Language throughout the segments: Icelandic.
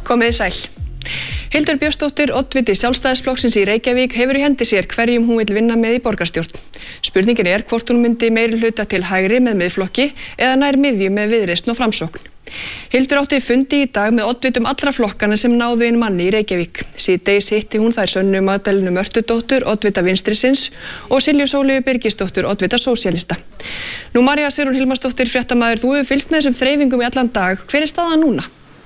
Komiði sæl. Hildur Björnsdóttir, oddviti Sjálfstæðisflokksins í Reykjavík, hefur í hendi sér hverjum hún vill vinna með í borgarstjórn. Spurningin hvort hún myndi meirihluta til hægri með Miðflokki eða nær miðju með Viðreisn og Framsókn. Hildur átti fundi í dag með oddvitum allra flokkana sem náðu inn manni í Reykjavík. Síðdegis hitti hún þær Sönnu Magdalenu Mörtudóttur, oddvita Vinstrisins, og Silju Sóleyju Birgisdóttur, oddvita Sósíalista. Nú, María Sigrún Hilmarsdóttir, fréttamaður, þú hefur fylgst með þessum þreifingum í allan dag. Hver staðan núna?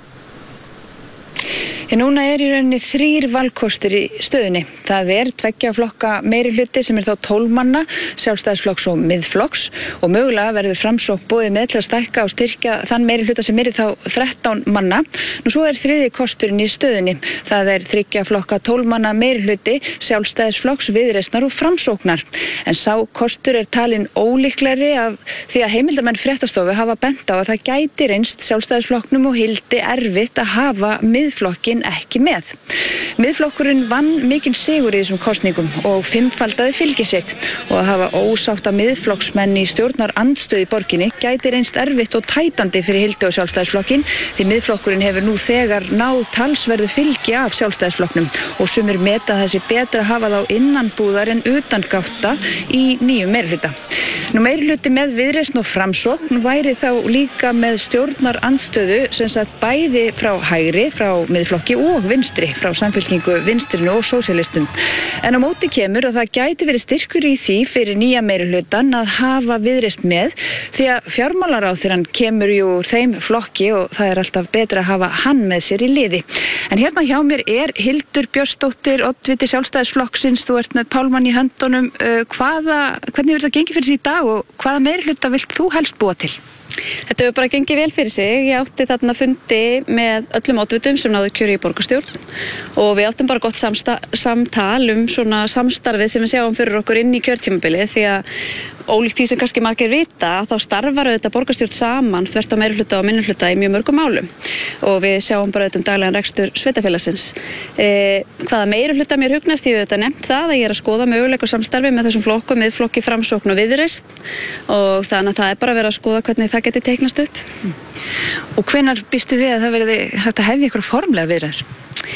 Núna í rauninni 3 valkostir í stöðunni. Það tveggja flokka meirihluti sem þá 12 manna, Sjálfstæðisflokks og Miðflokks, og mögulega verður Framsókn boðið með til að stækka og styrkja þann meirihluta sem þá 13 manna. Nú svo þriðji kosturinn í stöðunni. Það 3 flokka 12 manna meirihluti, Sjálfstæðisflokks, Viðreisnar og Framsóknar. En sá kostur talinn ólíklegri af því að heimildamenn Fréttastofu hafa bent á að það gæti reynst Sjálfstæðisflokknum og Hildi erfitt að hafa Miðflokkin ekki með. Miðflokkurinn vann mikinn sigur í þessum kosningum og 5-faldaði fylgi sitt, og að hafa ósátta Miðflokksmenn í stjórnarandstöðu í borginni gæti reynst erfitt og tætandi fyrir Hildi og Sjálfstæðisflokkinn, því Miðflokkurinn hefur nú þegar náð talsverðu fylgi af Sjálfstæðisflokknum og sumir meta þessi betra að hafa þá innanbúðar en utangátta í nýjum meirihluta. Nú, meirihluti með Viðreisn og Framsókn væri þá líka með stjórnarandstöðu, sem sagt bæði frá hægri, frá Miðflokki og vinstri, frá Samfylkingu, Vinstrinu og Sósíalistum. En á móti kemur að það gæti verið styrkur í því fyrir nýja meirihlutan að hafa Viðreisn með, því að fjármálaráðherrann kemur úr þeim flokki og það alltaf betra að hafa hann með sér í liði. En hérna hjá mér Hildur Björnsdóttir, oddviti Sjálfstæðisflokksins. Þú með pálmann í höndunum. Hvernig verður það gengið fyrir sig í dag og hvaða meirihluta vilt þú helst búa til? Þetta hefur bara gengið vel fyrir sig. Ég átti þarna fundi með öllum oddvitum sem náðu kjöri í borgarstjórn og við áttum bara gott samtal svona samstarfið sem við sjáum fyrir okkur inn í kjörtímabilið, því að ólíkt því sem kannski margir vita, þá starfar auðvitað borgarstjórn saman þvert á meirihluta og minnihluta í mjög mörgum málum, og við sjáum bara auðvitað daglegan rekstur sveitarfélagsins. Hvaða meirihluta mér hugnast, ég hef auðvitað nefnt það að ég að skoða möguleika samstarfi með þessum flokkum, Miðflokki, Framsókn og Viðreisn, og þannig að það bara verið að skoða hvernig það geti teiknast upp. Og hvenær býstu við að það verði hægt að hefja ykkur formlega viðræður?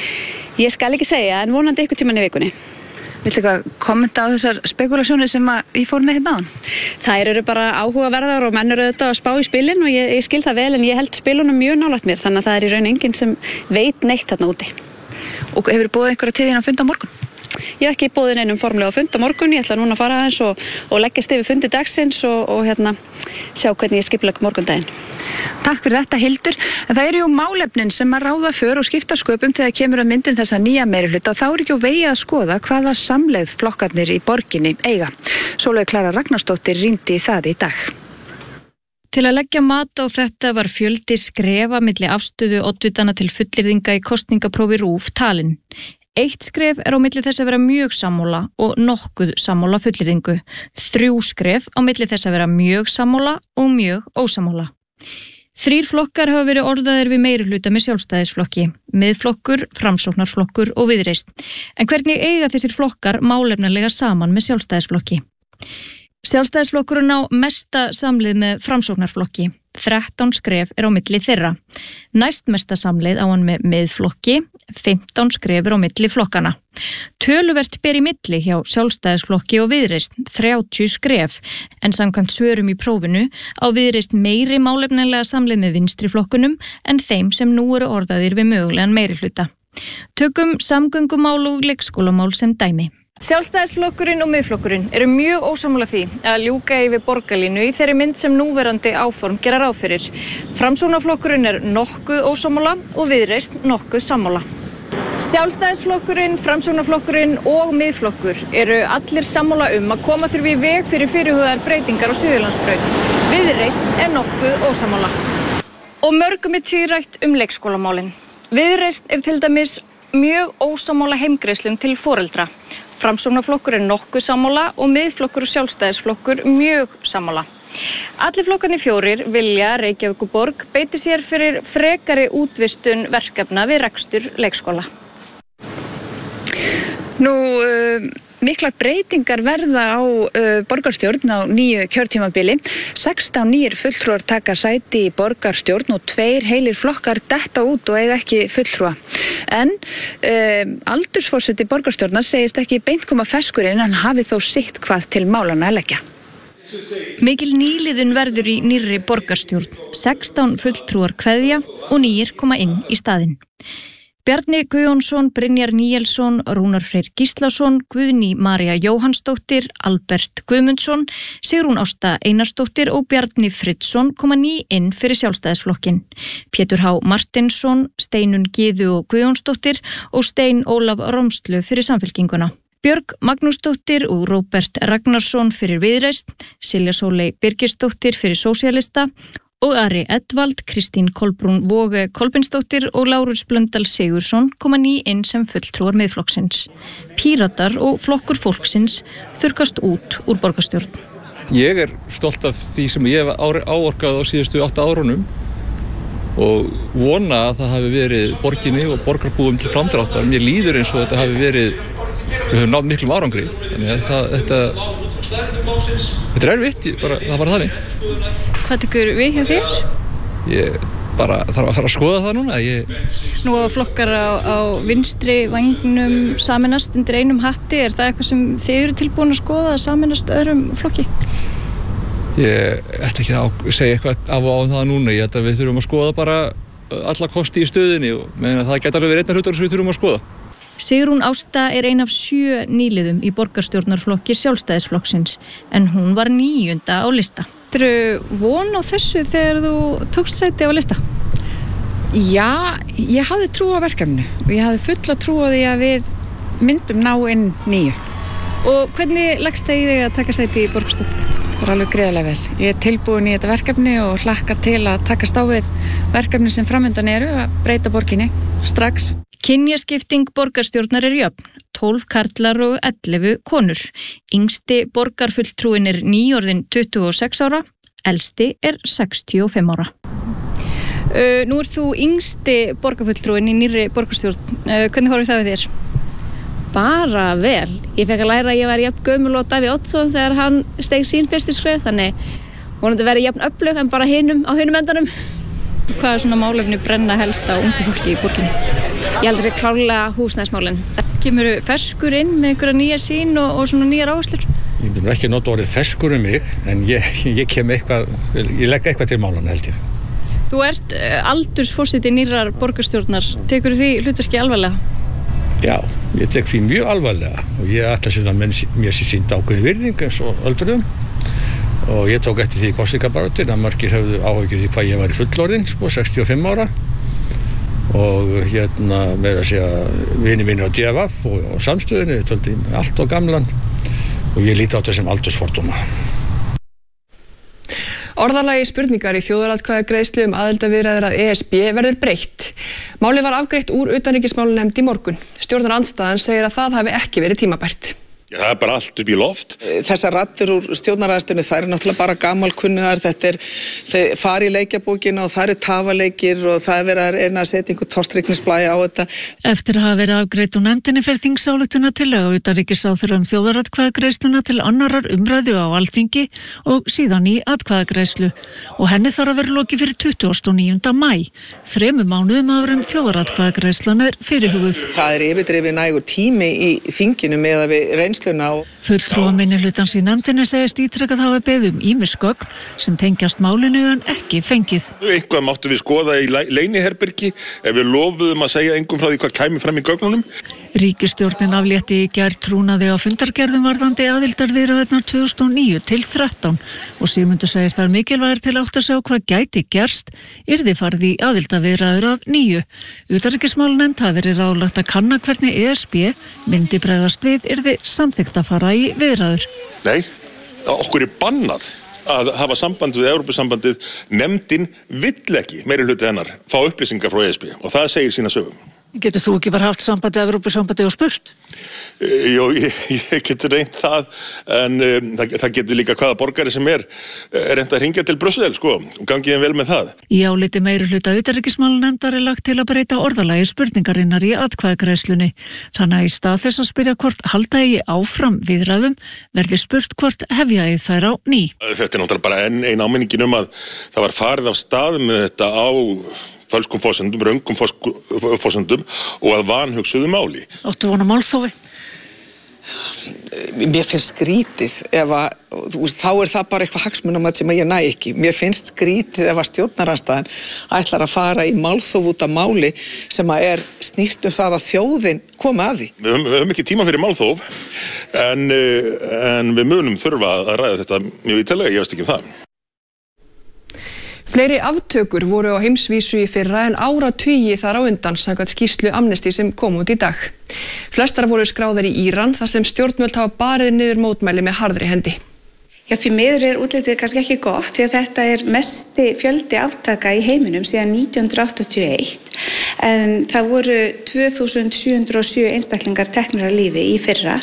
Ég skal ekki segja, en vonandi einhvern tímann í vikunni. Viltu eitthvað kommenta á þessar spekulationir sem ég fór með hérna áðan? Þær eru bara áhugaverðar og menn eru auðvitað að spá í spilin, og ég skil það vel, en ég held spilunum mjög nálægt mér, þannig að það í raun enginn sem veit neitt þarna úti. Og hefur boðið einhverja til þín að funda á morgun? Ég hef ekki boðið neinum formlega að funda á morgun. Ég ætla núna að fara aðeins og leggjast yfir fundi dagsins og sjá hvernig ég skipulegg morgundaginn. Takk fyrir þetta, Hildur. En það eru málefnin sem að ráða för og skipta sköpum þegar kemur að myndun þessa nýja meirihluta, og þá ekki á vegi að skoða hvaða samleið flokkarnir í borginni eiga. Sólveig Klara Ragnarsdóttir rýndi í það í dag. Til að leggja mat á þetta var fjöldi skrefa milli afstöðu oddvitana til fullyrðinga í kosningaprófi RÚV talin. 1 skref á milli þess að vera mjög sammála og nokkuð sammála fullyrðingu. 3 skref á milli þess að vera mjög sammála og mjög ósammála. 3 flokkar hafa verið orðaðir við meirihluta með Sjálfstæðisflokki, Miðflokkur, Framsóknarflokkur og Viðreisn. En hvernig eiga þessir flokkar málefnalega saman með Sjálfstæðisflokki? Sjálfstæðisflokkurinn á mesta samleið með Framsóknarflokki. 13 skref á milli þeirra. Næstmesta samleið á hann með Miðflokki, 15 skref á milli flokkana. Töluvert ber í milli hjá Sjálfstæðisflokki og Viðreisn, 30 skref, en samkvæmt svörum í prófinu á Viðreisn meiri málefnalega samleið með vinstriflokkunum en þeim sem nú eru orðaðir við mögulegan meirihluta. Tökum samgöngumál og leikskólamál sem dæmi. Sjálfstæðisflokkurinn og Miðflokkurinn eru mjög ósammála því að ljúka yfir borgarlínu í þeirri mynd sem núverandi áform gera ráð fyrir. Framsóknarflokkurinn nokkuð ósammála og Viðreisn nokkuð sammála. Sjálfstæðisflokkurinn, Framsóknarflokkurinn og Miðflokkur eru allir sammála að koma þurfi í veg fyrir fyrirhugaðar breytingar á Suðurlandsbraut. Viðreisn nokkuð ósammála. Og mörgum tvírætt leikskólamálin. Viðreisn til dæmis mjög ósammála heimgreiðslum til foreldra. Framsóknarflokkur nokkuð sammála og Miðflokkur og Sjálfstæðisflokkur mjög sammála. Allir flokkarnir 4 vilja Reykjavíkurborg beiti sér fyrir frekari útvistun verkefna við rekstur leikskóla. Nú, miklar breytingar verða á borgarstjórn á nýju kjörtímabili. 16 nýjir fulltrúar taka sæti í borgarstjórn og 2 heilir flokkar detta út og eiga ekki fulltrúa. En aldursforseti borgarstjórnar segist ekki beint koma ferskur inn, hann hafi þó sitt hvað til málanna að leggja. Mikil nýliðun verður í nýrri borgarstjórn. 16 fulltrúar kveðja og 9 koma inn í staðinn. Bjarni Guðjónsson, Brynjar Níelsson, Rúnar Freyr Gíslason, Guðný María Jóhannsdóttir, Albert Guðmundsson, Sigrún Ásta Einarsdóttir og Bjarni Friðsson koma ný inn fyrir Sjálfstæðisflokkin. Pétur H. Martinsson, Steinun Gyðu og Guðjónsdóttir og Stein Ólaf Romslu fyrir Samfylkinguna. Björg Magnúsdóttir og Róbert Ragnarsson fyrir Viðreisn, Silja Sóley Birgisdóttir fyrir Sósíalista og Ari Edvald, Kristín Kolbrún Våge Kolbeinsdóttir og Lárus Blöndal Sigursson koma ný inn sem fulltrúar Miðflokksins. Píratar og Flokkur fólksins þurrkast út úr borgarstjórn. Ég stolt af því sem ég hef áorkað á síðustu 8 árunum og vona að það hafi verið borginni og borgarbúum til framdráttar. Mér líður eins og þetta hafi verið, við höfum náð miklum árangri. Þannig að þetta erfitt, það var þannig. Hvað tekur við hjá þér? Ég bara þarf að fara að skoða það núna. Nú á flokkar á vinstri vængnum sameinast undir einum hatti. Er það eitthvað sem þið eru tilbúin að skoða að sameinast öðrum flokki? Ég ætla ekki að segja eitthvað af og á það núna. Ég held að við þurfum að skoða bara alla kosti í stöðunni og meðan það geta alveg verið einnar hlutar sem við þurfum að skoða. Sigrún Ásta er ein af 7 nýliðum í borgarstjórnarflokki Sjálfstæðisflokksins en hún var 9. á lista. Áttirðu von á þessu þegar þú tókst sæti á lista? Já, ég hafði trú á verkefninu og ég hafði fulla trú á því að við myndum ná inn 9. Og hvernig leggst það í þig að taka sæti í borgarstjórn? Það er alveg greiðlega vel. Ég er tilbúin í þetta verkefni og hlakka til að takast á við verkefni sem framöndan eru að breyta borginni strax. Kynjaskipting borgarstjórnar er jöfn, 12 karlar og 11 konur. Yngsti borgarfulltrúin er nýorðinn 26 ára, elsti er 65 ára. Nú ert þú yngsti borgarfulltrúin í nýrri borgarstjórn. Hvernig horfir það við þér? Bara vel. Ég fekk að læra að ég væri jafn gömul og Davíð Oddsson þegar hann steig sín fyrstu skref, þannig vonandi verið jafn öflug en bara á hinum endanum. Hvaða svona málefni brenna helst á ungu fólki í borginni? Ég held að það sé klárlega húsnæðismálin. Kemur ferskur inn með einhverja nýja sýn og svona nýjar áherslur? Ég myndi ekki nota orðið ferskur mig, en ég kem eitthvað, ég legg eitthvað til málana held ég. Þú ert aldursforseti nýrrar borgarstjórnar. Tekur því hlutverki alvarlega? Já, ég tek því mjög alvarlega og ég ætla að setja mér sér sýnt ákveðin virðing eins og öldruðum. Og ég tók eftir því í kosningabaráttunni að margir höfðu áhyggjur í hvað ég var í fullorðinn, 65 ára. Og meira að segja vinir mínir á DFF og samstöðunni, töldi allt og gamlan og ég líti á þetta sem aldursfordóma. Orðalagi spurningar í þjóðaratkvæðagreiðslu aðildarviðræður að ESB verður breytt. Málið var afgreitt úr utanríkismálanefnd í morgun. Stjórnarandstaðan segir að það hafi ekki verið tímabært. Já, það bara allt upp í loft. Þessar raddir úr stjórnaraðstöðunni, það eru náttúrulega bara gamalkunnugar, þeir fari í leikjabókina og það eru tafaleikir og það verið að reyna að setja einhver tortryggnisblæði á þetta. Eftir að hafa verið afgreitt úr nefndinni fer þingsályktun tillaga utanríkisráðherra þjóðaratkvæðagreiðsluna til annarar umræðu á Alþingi og síðan í atkvæðagreiðslu og henni þarf að vera lokið fyrir 29. maí, 3 mánuðum áður en þjóðaratkvæðagreiðslan er fyrirhuguð. Það er yfirdrifið nægur tími í þinginu með að við reynsluna á. Fulltrúa minnihlutans í nefndinni segist ítrekað hafa beðið ýmis gögn sem tengjast málinu en ekki fengið. Eitthvað máttu við skoða í leyniherbergi ef við lofuðum að segja engum frá því hvað kæmi fram í gögnunum. Ríkisstjórnin aflétti í gær trúnaði á fundargerðum varðandi aðildarviðræðurnar 2009-13 og Sigmundur segir þar mikilvægir til átt að sjá hvað gæti gerst yrði farið í aðildarviðræður að nýju. Utanríkismálanefnd hafi verið ráðlagt að kanna hvernig ESB myndi bregðast við yrði samþykkt að fara í viðræður. Nei, okkur er bannað að hafa samband við Evrópusambandið. Nefndin vill ekki, meiri hluti hennar, fá upplýsingar frá ESB og það segir sína sögum. Getur þú ekki bara haft sambandi, Evrópusambandi og spurt? Jó, ég getur reynt það, en það getur líka hvaða borgari sem reynt að hringja til Brussel, sko, og gangi þeim vel með það. Í áliti meirihluta utanríkismálanefndar lagt til að breyta orðalagi spurningarinnar í atkvæðagreiðslunni. Þannig að í stað þess að spyrja hvort halda eigi áfram viðræðum, verði spurt hvort hefja eigi þær á ný. Þetta náttúrulega bara ein áminningin að það var farið af stað með þetta á fölskum forsendum, röngum forsendum og að vanhugsuðu máli. Áttu von á málþófi? Mér finnst skrítið þá það bara eitthvað hagsmunamat sem ég næ ekki. Mér finnst skrítið ef að stjórnarandstaðan ætlar að fara í málþóf út af máli sem snýst það að þjóðin komi að því. Við höfum ekki tíma fyrir málþóf en við munum þurfa að ræða þetta mjög ítarlega, ég veist ekki það. Fleiri aftökur voru á heimsvísu í fyrra en áratugi þar á undan samkvæmt skýrslu Amnesty sem kom út í dag. Flestar voru skráðar í Íran þar sem stjórnvöld hafa barið niður mótmæli með harðri hendi. Já, því miður útlitið kannski ekki gott því að þetta mesti fjöldi aftaka í heiminum síðan 1981 en það voru 2707 einstaklingar teknir af lífi í fyrra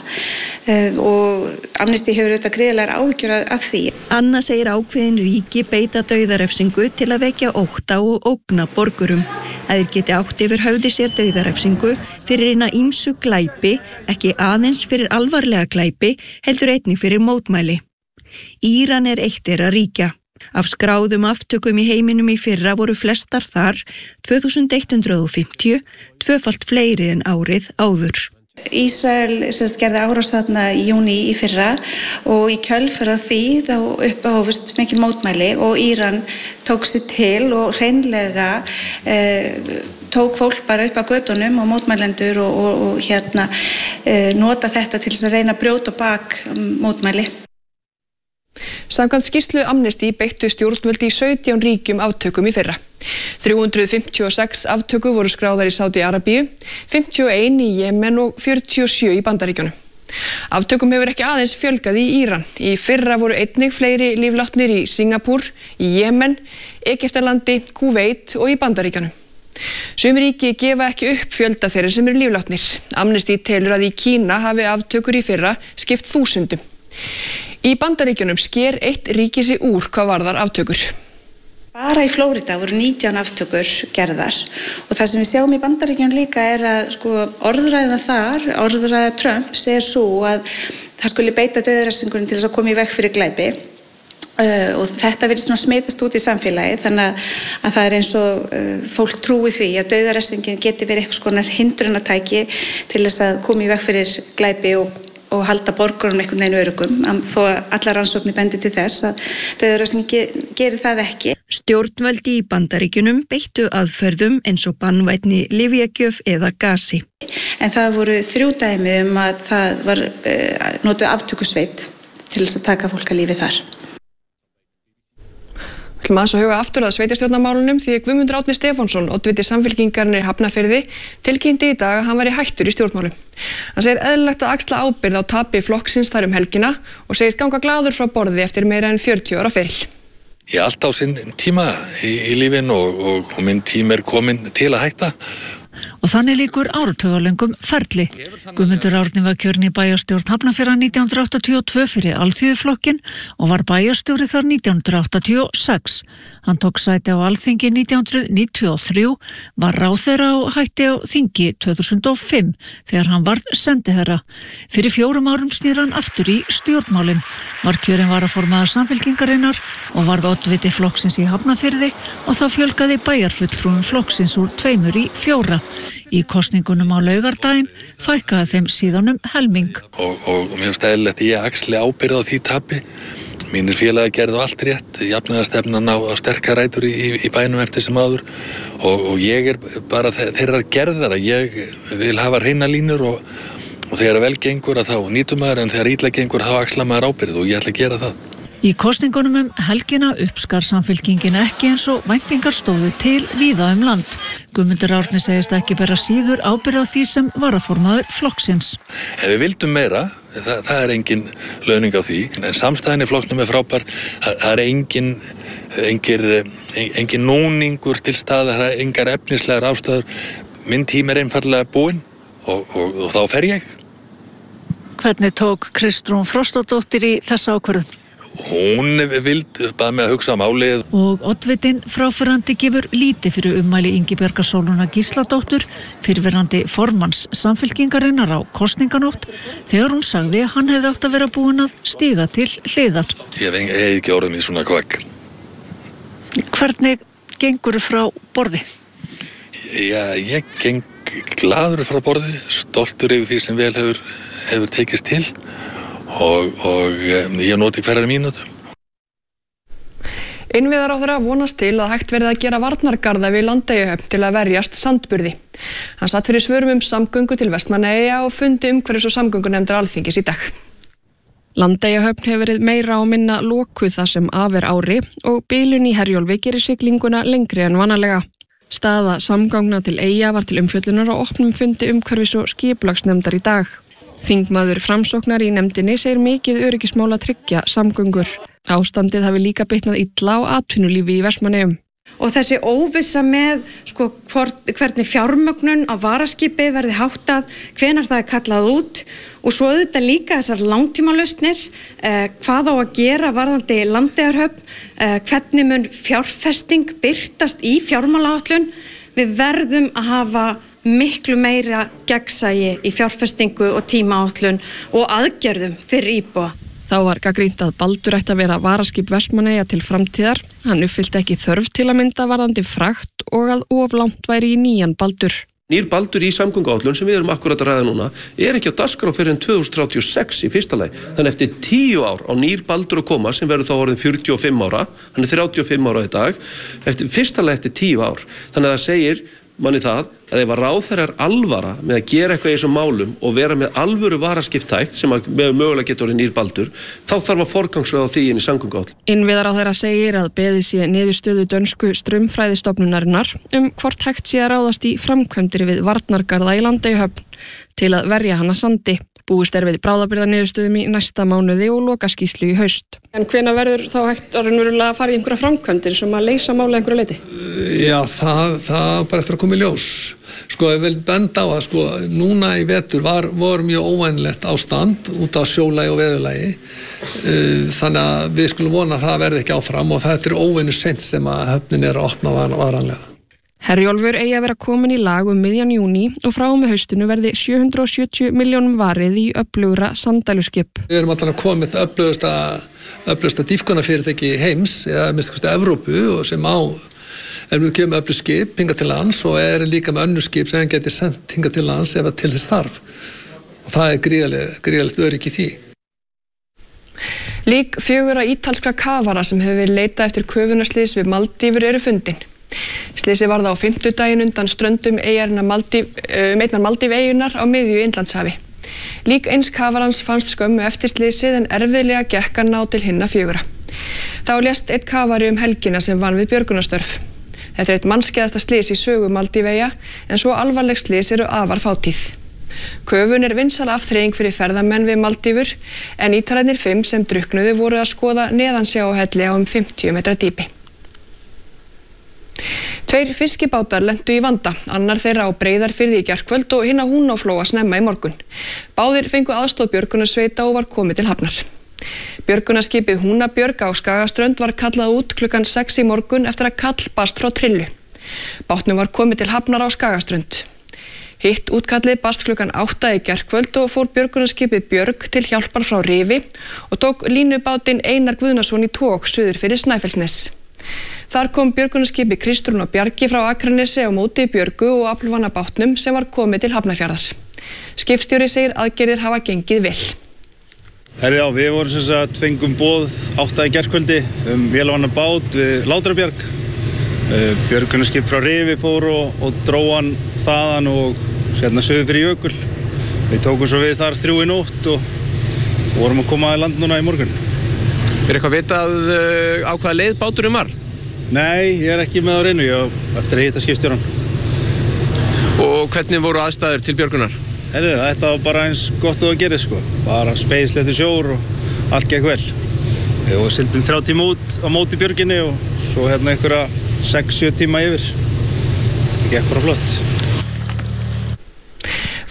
og Amnesty hefur auðvitað gríðarlegar áhyggjur af því. Anna segir ákveðin ríki beita dauðarefsingu til að vekja ótta og ógna borgurum. Að þeir geti átt yfir höfði sér dauðarefsingu fyrir eina ýmsu glæpi, ekki aðeins fyrir alvarlega glæpi, heldur einnig fyrir mótmæli. Íran eitt þeirra ríkja. Af skráðum aftökum í heiminum í fyrra voru flestar þar 2150, tvöfalt fleiri en árið áður. Ísrael gerði árás þarna í júní í fyrra og í kjölfarið á því þá upphófust mikil mótmæli og Íran tók sig til og hreinlega tók fólk bara upp á götunum og mótmælendur og nota þetta til þess að reyna að brjóta bak mótmæli. Samkvæmt skýrslu Amnesty beittu stjórnvöld í 17 ríkjum aftökum í fyrra. 356 aftöku voru skráðar í Sádi-Arabíu, 51 í Jemen og 47 í Bandaríkjunum. Aftökum hefur ekki aðeins fjölgað í Íran. Í fyrra voru einnig fleiri líflátnir í Singapúr, í Jemen, Egyptalandi, Kúveit og í Bandaríkjunum. Sum ríki gefa ekki upp fjölda þeirra sem eru líflátnir. Amnesty telur að í Kína hafi aftökur í fyrra skipt þúsundum. Í Bandaríkjunum sker eitt ríki sig úr hvað varðar aftökur. Bara í Flórida voru 19 aftökur gerðar og það sem við sjáum í Bandaríkjunum líka að orðræða Trumps svo að það skuli beita dauðarefsingunni til þess að koma í veg fyrir glæpi og þetta virðist smitast út í samfélagi þannig að það eins og fólk trúi því að dauðarefsingin geti verið eitthvað konar hindrunartæki til þess að koma í veg fyrir glæpi og halda borgurum einhvern veginn öruggum þó að allar rannsóknir bendi til þess að dauðarefsingin gerir það ekki. Stjórnvöldi í Bandaríkjunum beittu aðferðum eins og banvænni lyfjagjöf eða gasi. En það voru 3 dæmi að það var notuð aftökusveit til þess að taka fólk að lífi þar. Við ætlum aðeins að huga aftur að sveitarstjórnarmálunum því að Guðmundur Árni Stefánsson, oddviti Samfylkingarinnar í Hafnarfirði, tilkynnti í dag að hann væri hættur í stjórnmálum. Hann segir eðlilegt að axla ábyrgð á tapi flokksins þar helgina og segist ganga glaður frá borði eftir meira en 40 ára feril. Ég er allt á sinn tíma í lífinu og minn tíma komin til að hætta. Og þannig líkur áratugalöngum ferli. Guðmundur Árni var kjörinn í bæjarstjórn Hafnarfjarðar 1982 fyrir Alþýðuflokkinn og var bæjarstjóri þar 1986. Hann tók sæti á Alþingi 1993, var ráðherra og hætti á þingi 2005 þegar hann varð sendiherra. Fyrir 4 árum snýr hann aftur í stjórnmálin. Var kjörinn varaformaður Samfylkingarinnar og varð oddviti flokksins í Hafnarfirði og þá fjölgaði bæjarfulltrúum flokksins úr 2 í 4. Í kosningunum á laugardaginn fækkaði þeim síðan helming. Og mér finnst eðlilegt að ég axli ábyrgð á því tapi. Mínir félagar gerðu allt rétt, jafnaðarstefnan á sterkar rætur í bænum eftir sem áður og ég bara þeirrar gerðar að ég vil hafa hreina línur og þegar vel gengur að þá nýtum maður en þegar illa gengur þá axla maður ábyrgð og ég ætla að gera það. Í kosningunum helgina uppskar Samfylkingin ekki eins og væntingar stóðu til víða land. Guðmundur Árni segist ekki bera síður ábyrgð á því sem varaformaður flokksins. Ef við vildum meira, það engin launung á því, en samstæðan í flokknum frábær, það engin núningur til staðar, það engar efnislegar ástæður. minn tími einfallega búinn og þá fer ég. Hvernig tók Kristrún Frostadóttir í þessa ákvörðun? Hún bað mig að hugsa málið. Og oddvitinn fráfarandi gefur lítið fyrir ummæli Ingibjargar Sólrúnar Gísladóttur, fyrrverandi formanns Samfylkingarinnar á kosninganótt, þegar hún sagði að hann hefði átt að vera búinn að stíga til hliðar. Ég hef ekki orðið mér svona kvakk. Hvernig gengur frá borði? Já, ég geng glaður frá borði, stoltur yfir því sem vel hefur tekist til. Og ég noti hverjar mínútu. Innviðaráðherra vonast til að hægt verði að gera varnargarða við Landeyjahöfn til að verjast sandburði. Hann satt fyrir svörum samgöngu til Vestmannaeyja og fundi umhverfis- og samgöngunefndar Alþingis í dag. Landeyjahöfn hefur verið meira og minna lokuð þar sem af ári og bilun í Herjólfi gerir siglinguna lengri en vanalega. Staða samgangna til Eyja var til umfjöllunar á opnum fundi umhverfis- og skipulagsnefndar í dag. Þingmaður Framsóknar í nefndinni segir mikið öryggismál að tryggja samgöngur. Ástandið hafi líka bitnað illa á atvinnulífi í Vestmannaeyjum. Og þessi óvissa með hvernig fjármögnun á varaskipi verði háttað, hvenær það kallað út og svo auðvitað líka þessar langtímalausnir, hvað á að gera varðandi Landeyjahöfn, hvernig mun fjárfesting birtast í fjármálaáætlun. Við verðum að hafa miklu meira gegnsæi í fjárfestingu og tímaáætlun og aðgerðum fyrir íbúa. Þá var gagnrýnt að Baldur ætti að vera varaskip Vestmannaeyja til framtíðar. Hann uppfyllti ekki þörf til að mynda varðandi frakt og að of langt væri í nýjan Baldur. Nýr Baldur í samgönguáætlun sem við erum akkurat að ræða núna er ekki á dagskrá fyrir en 2036 í fyrsta lagi. Þannig eftir 10 ár á nýr Baldur að koma sem verður þá orðin 45 ára, hann er 35 ára í dag, fyrsta lagi eftir 10 ár. Þannig að það segir manni það að ef að ráðherra er alvara með að gera eitthvað í þessum málum og vera með alvöru varaskiptækt sem að mögulega getur orðið nýr Baldur, þá þarf að forgangsraða því inn í samgönguáætlun. Innviðaráðherra segir að beðið sé niðurstöðu dönsku straumfræðistofnunarinnar hvort hægt sé að ráðast í framkvæmdir við varnargarða í Landeyjahöfn til að verja hana sandi. Búist er við bráðabirgðaniðurstöðum í næsta mánuði og lokaskýrslu í haust. En hvenær verður þá hægt að fara í einhverja framkvæmdir sem að leysa málið einhverju leyti? Já, það bara eftir að koma í ljós. Ég vil benda á að núna í vetur var mjög óvænlegt ástand út á sjólagi og veðurlagi. Þannig að við skulum vona að það verði ekki áfram og þetta er óvenju seint sem að höfnin er að opna varanlega. Herjólfur eigi að vera komin í lag miðjan júní og frá með haustinu verði 770 milljónum varið í öflugra sanddæluskip. Við erum allan að koma með öflugasta dýpkunarfyrirtæki heims, eða minnst kosti Evrópu, og sem erum við kemur öflug skip hingað til lands og líka með önnur skip sem hann geti sendt hingað til lands ef til þess þarf. Og það er gríðalegt öryggi í því. Lík 4 ítalskra kafara sem hefur verið leitað eftir köfunarslys við Maldívur eru fundin. Slysið varð á 5. daginn undan ströndum einnar Maldíveyjunnar á miðju Indlandshafi. Lík eins kafarans fannst skömmu eftir slysið en erfiðlega gekk að ná til hinna 4. Þá lést einn kafari helgina sem vann við björgunarstörf. Þetta er eitt mannskæðasta slys í sögu Maldíveyja en svo alvarleg slys eru afar fátíð. Köfun er vinsæl afþreying fyrir ferðamenn við Maldívur en ítalarnir 5 sem drukknuðu voru að skoða neðansjáhelli á 50 metra dýpi. 2 fiskibátar lentu í vanda, annar þeirra á Breiðarfirði í gærkvöld og hinn á Húnaflóa snemma í morgun. Báðir fengu aðstoð björgunarsveita og var komið til hafnar. Björgunarskipið Húnabjörg á Skagaströnd var kallað út klukkan 6 í morgun eftir að kall barst frá Trillu. Bátnum var komið til hafnar á Skagaströnd. Hitt útkallið barst klukkan 8 í gærkvöld og fór björgunarskipið Björg til hjálpar frá Rifi og tók línubátinn Einar Guðnason í tog suður fyrir Snæfellsnes. Þar kom björgunarskipi Kristrún og Bjargi frá Akranesi á móti Björgu og aflvana bátnum sem var komið til Hafnarfjarðar. Skipstjóri segir aðgerðir hafa gengið vel. Já, við vorum fengum boð 8 í gærkvöldi vélvana bát við Látrabjarg. Björgunarskip frá Rifi fór og dró hann þaðan og söður fyrir Jökul. Við tókum svo við þar 3 í nótt og vorum að koma að land núna í morgun. Er eitthvað vitað á hvaða leið báturinn var? Nei, ég er ekki með á reynu, ég á eftir að hitta skipstjóran. Og hvernig voru aðstæður til björgunar? Þetta var bara eins gott og að gera, bara spegilsléttur sjór og allt gekk vel. Við sigldum 3 tíma út á móti björginni og svo einhverja 6-7 tíma yfir. Þetta gekk bara flott.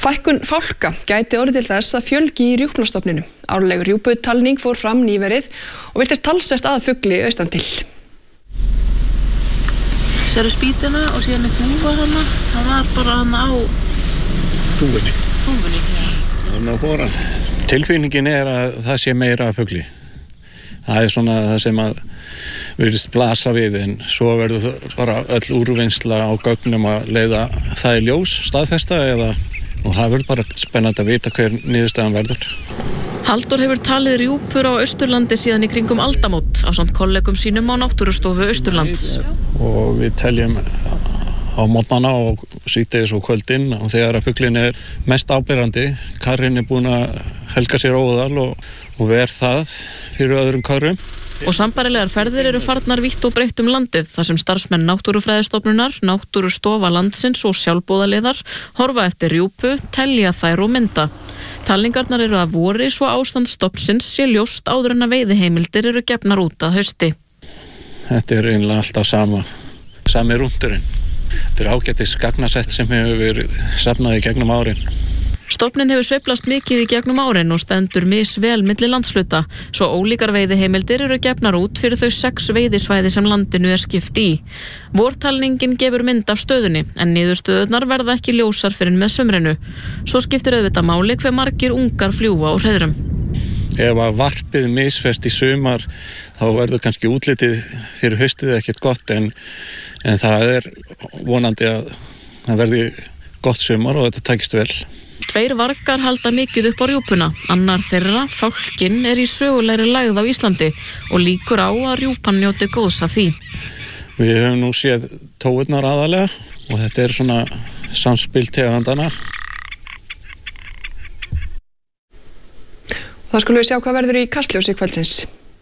Fækkun fálka gæti orðið til þess að fjölgi í rjúpnastofninum. Árleg rjúputalning fór fram nýverið og virtist talsvert að fugli austan til. Sérðu spýtuna og síðan þúfa hana. Það var bara hana á Þúfunni. þúfunni. Þannig að fóran. Tilfinningin að það sé meira af fugli. Það svona það sem að virðist blasa við, en svo verður það bara öll úrvinnsla á gögnum að leiða það í ljós, staðfesta og það verður bara spennandi að vita hver niðurstaðan verður. Halldór hefur talið rjúpur á Austurlandi síðan í kringum aldamót ásamt kollegum sínum á Náttúrustofu Austurlands. Og við teljum á morgnana og síðdegis og kvöldin og þegar að fuglinn mest áberandi, karrin búin að helga sér óðal og ver það fyrir öðrum karrum. Og sambærilegar ferðir eru farnar vítt og breytt landið þar sem starfsmenn Náttúrufræðistofnunar, Náttúrustofa landsins og sjálfboðaliðar horfa eftir rjúpu, telja þær og mynda. Talningarnar eru að vori svo ástand stofnsins sé ljóst áður en að veiðiheimildir eru gefnar út að hausti. Þetta eiginlega alltaf sami rúndurinn. Þetta ágætis gagnasett sem hefur verið safnað í gegnum árin. Stofninn hefur sveiflast mikið í gegnum árin og stendur misvel milli landshluta, svo ólíkar veiðiheimildir eru gefnar út fyrir þau 6 veiðisvæði sem landinu skipt í. Vortalningin gefur mynd af stöðunni, en niðurstöðurnar verða ekki ljósar fyrir með sumrinu. Svo skiptir auðvitað máli hve margir ungar fljúga á hreiðrum. Ef að varpið misfest í sumar, þá verður kannski útlitið fyrir haustið ekkert gott, en það vonandi að það verði gott sumar og þetta takist vel. 2 vargar halda mikið upp á rjúpuna. Annar þeirra, fálkinn, í sögulegri lægð á Íslandi og líkur á að rjúpan njóti góðs af því. Við höfum nú séð tóurnar aðalega og þetta svona samspil tegundana. Það skulum við sjá hvað verður í Kastljósi kvöldsins.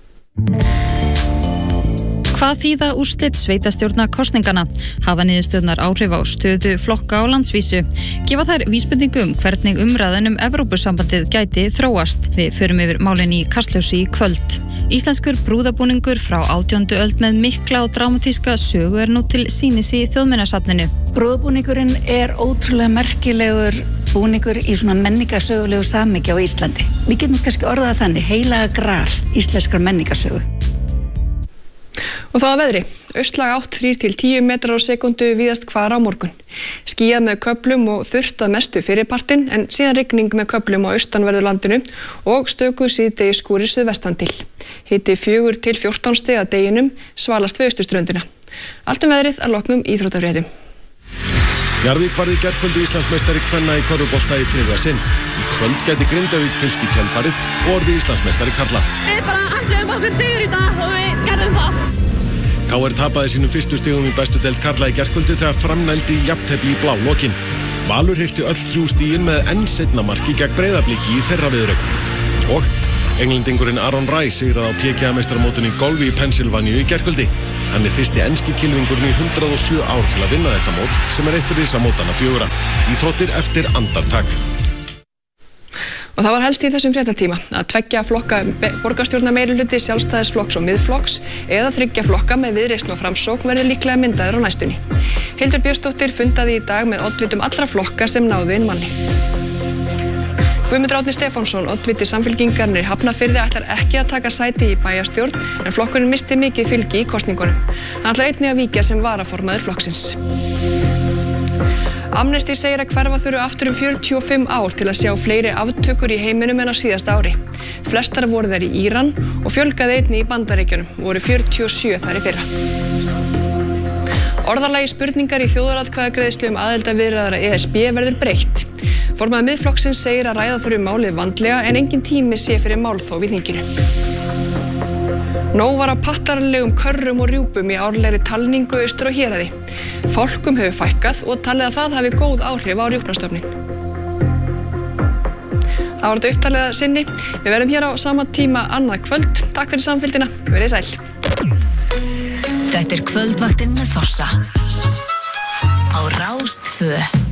Hvað þýða úrslit sveitarstjórna kosningana? Hafa niðurstöðnar áhrif á stöðu flokka á landsvísu? Gefa þær vísbendingu hvernig umræðan Evrópusambandið gæti þróast? Við förum yfir málin í Kastljósi í kvöld. Íslenskur brúðabúningur frá 18. öld með mikla og dramatíska sögu nú til sýnis í Þjóðminjasafninu. Brúðabúningurinn ótrúlega merkilegur búningur í svona menningarsögulegu samhengi á Íslandi. Við getum kannski orðað þannig heilaga gral íslenskrar menningarsögu. Og þá að veðri. Austlæg átt 3 til 10 metrar á sekundu víðast hvar á morgun. Skýjað með köflum og þurrt að mestu fyrirpartinn, en síðan rigning með köflum á austanverðu landinu og stöku síðdegis skúrir suðvestan til. Hiti 4 til 14 stig að deginum, svalast við austurströndina. Allt veðrið að loknum íþróttafréttum. Njarðvík varð í gærkvöldi Íslandsmeistari kvenna í körfubolta í 3. sinn. Í kvöld gæti Grindavík fylgt í kjölfarið og orðið Íslandsmeistari karla. Við bara ætluðum okkur sigur í dag og við gerðum það. KR tapaði sínum fyrstu stigum í bestu deild karla í gærkvöldi þegar framnældi í jafntefli í blálokin. Valur hirti öll 3 stigin með enn seinna marki gegn Breiðabliki í þeirra viðureign. Og englendingurinn Aaron Rice sigraði á PGA-meistaramótinu í golfi í Pennsylvaníu í gærkvöldi. Hann fyrsti enski kylfingurinn í 107 ár til að vinna þetta mót sem eitt risamótanna 4. Íþróttir eftir andartak. Og það var helst í þessum fréttatíma að 2 flokka borgarstjórna meirihluti Sjálfstæðisflokks og Miðflokks eða 3 flokka með Viðreisn og Framsókn verður líklega myndaður á næstunni. Hildur Björnsdóttir fundaði í dag með oddvitum allra flokka sem náðu inn manni. Guðmundur Árni Stefánsson, oddviti Samfylkingarinnar í Hafnarfirði, ætlar ekki að taka sæti í bæjarstjórn en flokkurinn misti mikið fylgi í kosningunum. Hann ætlar einnig að víkja sem varaformaður flokksins. Amnesty segir að hverfa þurfi aftur 45 ár til að sjá fleiri aftökur í heiminum en á síðasta ári. Flestar voru þær í Íran og fjölgaði einnig í Bandaríkjunum, voru 47 þar í fyrra. Orðalagi spurningar í þjóðaratkvæðagreiðslu aðildarviðræðra ESB verður breytt. Formaður Miðflokksins segir að ræða þurfi málið vandlega en engin tími sé fyrir málþóf í þinginu. Nóg var á pattarlegum körrum og rjúpum í árlegri talningu austur á Héraði. Fálkum hefur fækkað og talið að það hafi góð áhrif á rjúpnastofninn. Það var þetta upptalið að sinni. Við verðum hér á sama tíma annað kvöld. Takk fyrir samfylgdina. Verið sæl. Þetta kvöldvaktin með Þorsa á Rás 2.